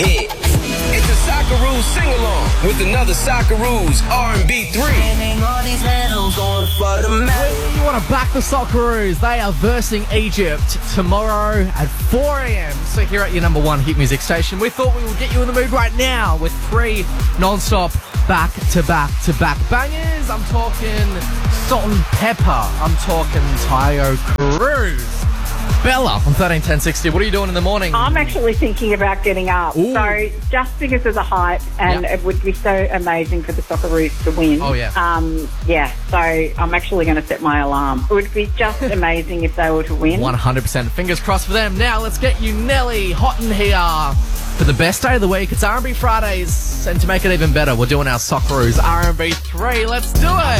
hit. It's a Socceroos sing-along with another Socceroos R&B 3. You want to back the Socceroos? They are versing Egypt tomorrow at 4 a.m. So here at your number one hit music station, we thought we would get you in the mood right now with 3 non-stop back-to-back-to-back bangers. I'm talking Salt and Pepper. I'm talking Taio Cruz. Bella on 131060. What are you doing in the morning? I'm actually thinking about getting up. Ooh. So just because of the hype, and it would be so amazing for the Socceroos to win. Oh, yeah. So I'm actually going to set my alarm. It would be just amazing if they were to win. 100%. Fingers crossed for them. Now let's get you Nelly hot in here for the best day of the week. It's R&B Fridays, and to make it even better, we're doing our Socceroos R&B 3. Let's do it.